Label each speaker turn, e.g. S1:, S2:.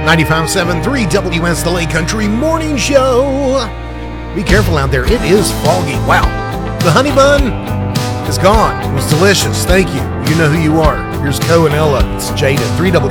S1: 95.7.3 WS the Lake Country Morning Show. Be careful out there. It is foggy. Wow. The honey bun is gone. It was delicious. Thank you. You know who you are. Here's Co and Ella. It's Jada, 3W.